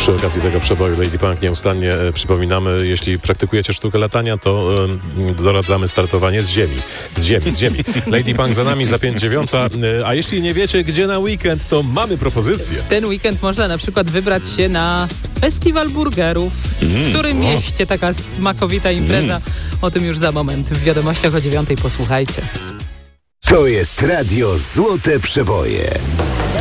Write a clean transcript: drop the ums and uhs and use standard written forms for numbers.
Przy okazji tego przeboju Lady Punk nieustannie przypominamy, jeśli praktykujecie sztukę latania, to doradzamy startowanie z ziemi. Lady Punk za nami, za 5:09, a jeśli nie wiecie, gdzie na weekend, to mamy propozycję. W ten weekend można na przykład wybrać się na festiwal burgerów. W którym mieście taka smakowita impreza? O tym już za moment. W wiadomościach o 9:00 posłuchajcie. To jest Radio Złote Przeboje.